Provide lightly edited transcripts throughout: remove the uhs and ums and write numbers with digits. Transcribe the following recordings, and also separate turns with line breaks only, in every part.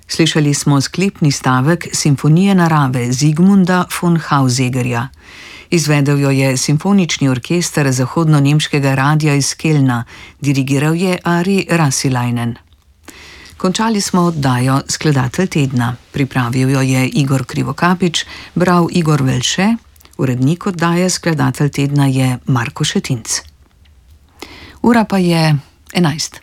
Slišali smo sklepni stavek Simfonije narave Zigmunda von Hausegerja. Izvedel jo je Simfonični orkester zahodno-nemškega radia iz Kelna, dirigiral je Ari Rasilainen. Končali smo oddajo Skladatelj tedna. Pripravil jo je Igor Krivokapič, bral Igor Velše, urednik oddaje Skladatelj tedna je Marko Šetinc. Ura pa je 11.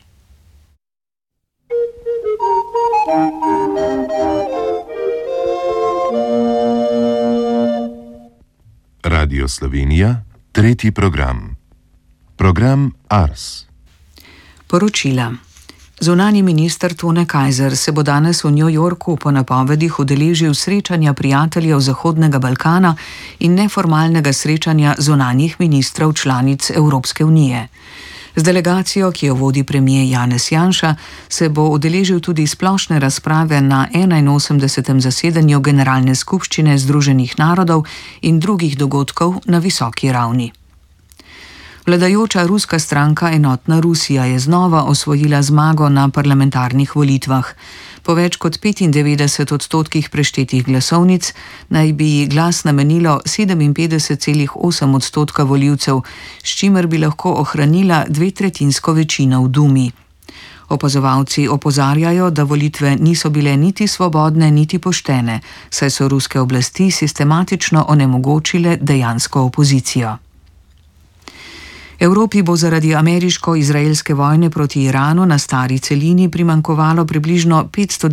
Radio Slovenija, tretji program. Program Ars.
Poročila. Zunanji minister Tone Kajzer se bo danes v New Yorku po napovedih udeležil srečanja prijateljev Zahodnega Balkana in neformalnega srečanja zunanjih ministrov članic Evropske unije. Z delegacijo, ki jo vodi premier Janez Janša, se bo udeležil tudi splošne razprave na 81. zasedanju Generalne skupščine Združenih narodov in drugih dogodkov na visoki ravni. Vladajoča ruska stranka Enotna Rusija je znova osvojila zmago na parlamentarnih volitvah. Po več kot 95% preštetih glasovnic naj bi ji glas namenilo 57,8% volivcev, s čimer bi lahko ohranila dvetretjinsko večino v Dumi. Opazovalci opozarjajo, da volitve niso bile niti svobodne, niti poštene, saj so ruske oblasti sistematično onemogočile dejansko opozicijo. Evropi bo zaradi ameriško-izraelske vojne proti Iranu na stari celini primanjkovalo približno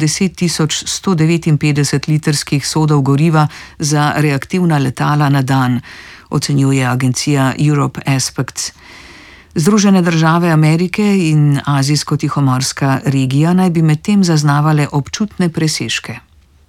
510.159 litrskih sodov goriva za reaktivna letala na dan, ocenjuje agencija Europe Aspects. Združene države Amerike in azijsko-tihomorska regija naj bi medtem zaznavale občutne presežke.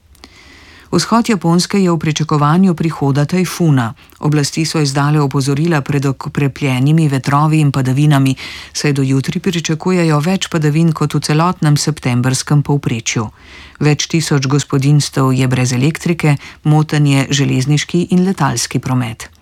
Vzhod Japonske je v pričakovanju prihoda tajfuna. Oblasti so izdale opozorila pred okrepljenimi vetrovi in padavinami, saj do jutri pričakujejo več padavin kot v celotnem septembrskem povprečju. Več tisoč gospodinjstev je brez elektrike, moten je železniški in letalski promet.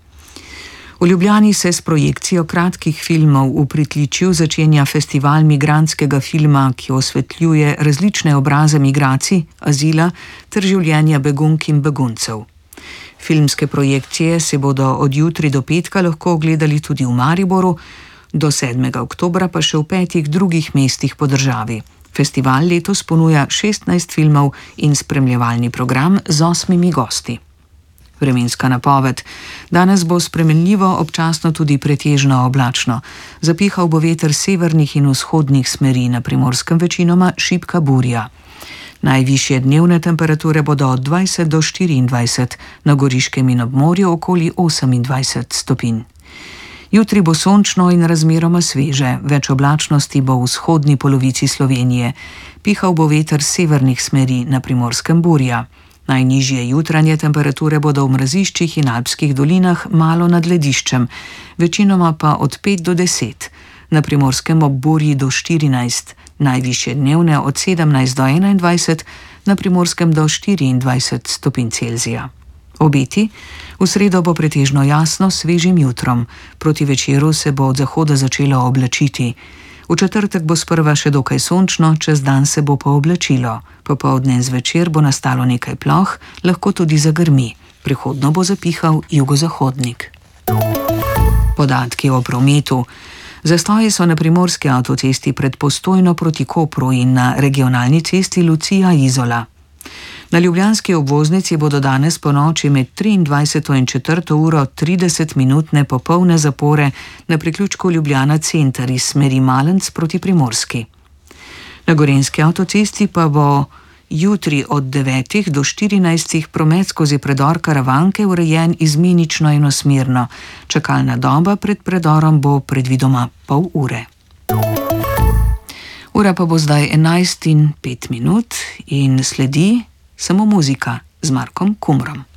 V Ljubljani se s projekcijo kratkih filmov v pritličju začenja festival migrantskega filma, ki osvetljuje različne obraze migracij, azila ter življenja begunk in beguncev. Filmske projekcije se bodo od jutri do petka lahko ogledali tudi v Mariboru, do 7. oktobra pa še v 5 drugih mestih po državi. Festival letos ponuja 16 filmov in spremljevalni program z 8 gosti. Vremenska napoved. Danes bo spremenljivo, občasno tudi pretežno oblačno. Zapihal bo veter severnih in vzhodnih smeri, na Primorskem večinoma šibka burja. Najvišje dnevne temperature bodo od 20 do 24, na Goriškem in ob morju okoli 28 stopinj. Jutri bo sončno in razmeroma sveže, več oblačnosti bo v vzhodni polovici Slovenije. Pihal bo veter severnih smeri, na Primorskem burja. Najnižje jutranje temperature bodo v mraziščih in alpskih dolinah malo nad lediščem, večinoma pa od 5 do 10, na Primorskem ob burji do 14, najvišje dnevne od 17 do 21, na Primorskem do 24 stopinj Celzija. Obeti. V sredo bo pretežno jasno s svežim jutrom, proti večeru se bo od zahoda začelo oblačiti. V četrtek bo sprva še dokaj sončno, čez dan se bo pooblačilo. Popoldne in zvečer bo nastalo nekaj ploh, lahko tudi zagrmi. Prihodno bo zapihal jugozahodnik. Podatki o prometu. Zastoji so na primorski avtocesti pred Postojno proti Kopru in na regionalni cesti Lucija-Izola. Na ljubljanski obvoznici bodo danes ponoči med 23. in 4. uro 30-minutne popolne zapore na priključku Ljubljana center iz smeri Malenc proti Primorski. Na gorenjski avtocesti pa bo jutri od 9 do 14 promet skozi predor Karavanke urejen izmenično enosmerno. Čakalna doba pred predorom bo predvidoma pol ure. Ura pa bo zdaj 11:05 in sledi samo muzika z Markom Kumrom.